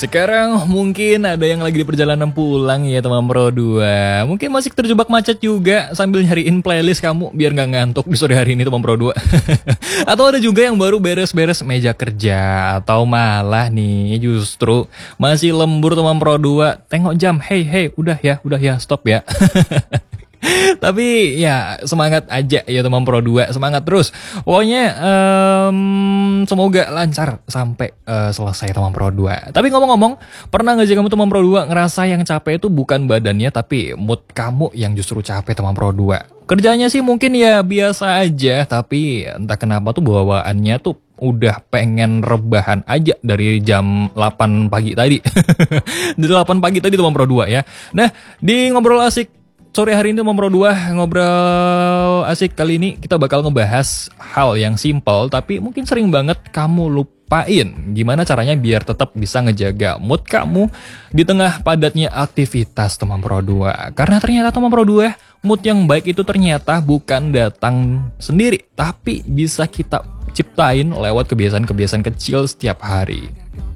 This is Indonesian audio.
Sekarang mungkin ada yang lagi di perjalanan pulang ya teman Pro 2. Mungkin masih terjebak macet juga sambil nyariin playlist kamu biar nggak ngantuk di sore hari ini teman Pro 2. Atau ada juga yang baru beres-beres meja kerja. Atau malah nih justru masih lembur teman Pro 2. Tengok jam, hey udah ya stop ya. Tapi ya semangat aja ya teman Pro 2, semangat terus. Pokoknya semoga lancar sampai selesai teman Pro 2. Tapi ngomong-ngomong, pernah gak sih kamu teman Pro 2 ngerasa yang capek itu bukan badannya tapi mood kamu yang justru capek teman Pro 2? Kerjanya sih mungkin ya biasa aja, tapi entah kenapa tuh bawaannya tuh udah pengen rebahan aja dari jam 8 pagi tadi. Dari 8 pagi tadi teman Pro 2 ya. Nah, di ngobrol asik sore hari ini teman Pro 2, ngobrol asik kali ini kita bakal ngebahas hal yang simple tapi mungkin sering banget kamu lupain. Gimana caranya biar tetap bisa ngejaga mood kamu di tengah padatnya aktivitas teman Pro 2. Karena ternyata teman Pro 2, mood yang baik itu ternyata bukan datang sendiri, tapi bisa kita ciptain lewat kebiasaan-kebiasaan kecil setiap hari.